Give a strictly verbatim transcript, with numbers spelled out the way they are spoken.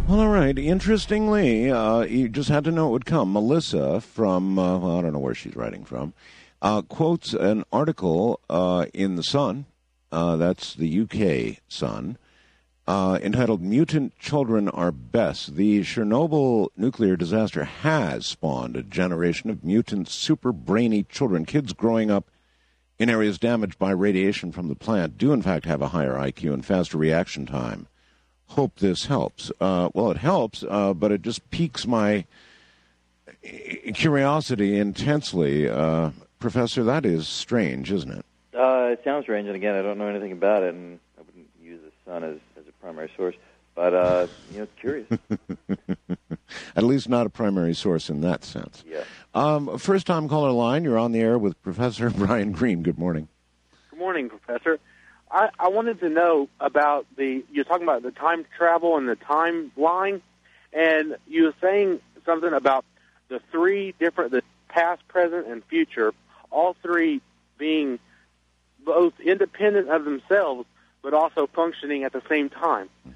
Well, all right. Interestingly, uh, you just had to know it would come. Melissa from, uh, well, I don't know where she's writing from, uh, quotes an article uh, in The Sun, uh, that's the U K Sun, uh, entitled Mutant Children Are Best. The Chernobyl nuclear disaster has spawned a generation of mutant, super brainy children. Kids growing up in areas damaged by radiation from the plant do, in fact, have a higher I Q and faster reaction time. Hope this helps. Uh, well, it helps, uh, but it just piques my curiosity intensely. Uh, Professor, that is strange, isn't it? Uh, it sounds strange, and again, I don't know anything about it, and I wouldn't use the sun as, as a primary source, but, uh, you know, it's curious. At least not a primary source in that sense. Yeah. Um, first-time caller line, you're on the air with Professor Brian Greene. Good morning. Good morning, Professor. I, I wanted to know about the, you're talking about the time travel and the timeline, and you were saying something about the three different, the past, present, and future, all three being both independent of themselves, but also functioning at the same time.